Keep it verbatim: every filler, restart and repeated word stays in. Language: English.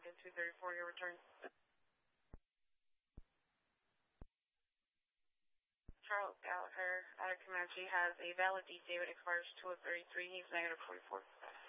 Lincoln two thirty-four, your return. Charles Gallagher out of Comanche has a valid D C, but expires two oh thirty-three. He's negative forty-four.